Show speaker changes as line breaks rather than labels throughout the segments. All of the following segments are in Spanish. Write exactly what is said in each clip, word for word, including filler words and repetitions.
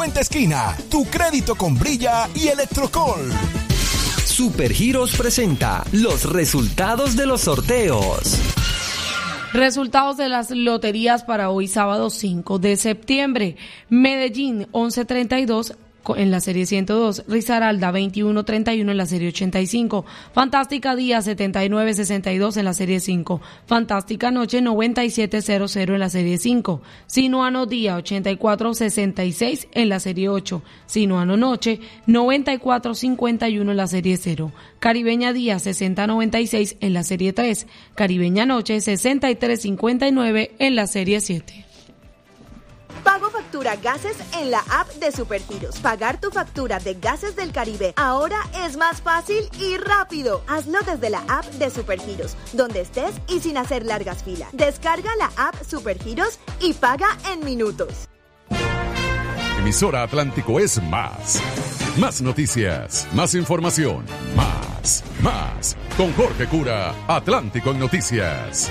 Puente Esquina, tu crédito con Brilla y Electrocol.
Supergiros presenta los resultados de los sorteos.
Resultados de las loterías para hoy sábado cinco de septiembre. Medellín once treinta y dos en la serie ciento dos, Risaralda veintiuno treinta y uno en la serie ochenta y cinco, Fantástica Día setenta y nueve sesenta y dos en la serie cinco, Fantástica Noche noventa y siete cero cero en la serie cinco, Sinuano Día ochenta y cuatro sesenta y seis en la serie ocho, Sinuano Noche noventa y cuatro cincuenta y uno en la serie cero, Caribeña Día sesenta noventa y seis en la serie tres, Caribeña Noche sesenta y tres cincuenta y nueve en la serie siete.
Pago factura Gases en la app de Supergiros. Pagar tu factura de Gases del Caribe ahora es más fácil y rápido. Hazlo desde la app de Supergiros, donde estés y sin hacer largas filas. Descarga la app Supergiros y paga en minutos.
Emisora Atlántico es más. Más noticias, más información, más, más. Con Jorge Cura, Atlántico en Noticias.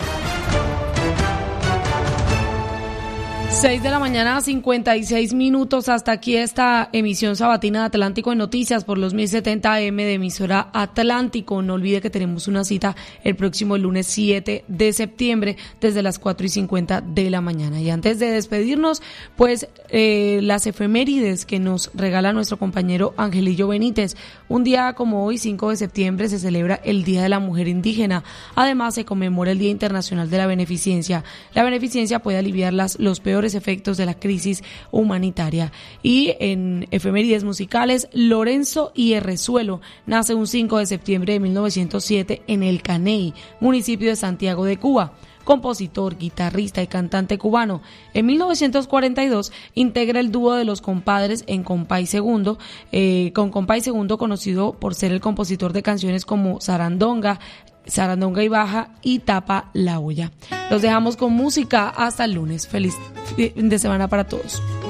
seis de la mañana, cincuenta y seis minutos. Hasta aquí esta emisión sabatina de Atlántico en Noticias por los mil setenta A M de emisora Atlántico. No olvide que tenemos una cita el próximo lunes siete de septiembre desde las cuatro y cincuenta de la mañana. Y antes de despedirnos, pues eh, las efemérides que nos regala nuestro compañero Angelillo Benítez. Un día como hoy, cinco de septiembre, se celebra el Día de la Mujer Indígena. Además, se conmemora el Día Internacional de la Beneficencia. La beneficencia puede aliviar las, los peores efectos de la crisis humanitaria. Y en efemérides musicales, Lorenzo y Herrezuelo nace un cinco de septiembre de mil novecientos siete en El Caney, municipio de Santiago de Cuba. Compositor, guitarrista y cantante cubano. En mil novecientos cuarenta y dos integra el dúo de los compadres en Compay Segundo, eh, con Compay Segundo conocido por ser el compositor de canciones como Sarandonga, Sarandonga y Baja y Tapa la Olla. Los dejamos con música hasta el lunes. Feliz fin de semana para todos.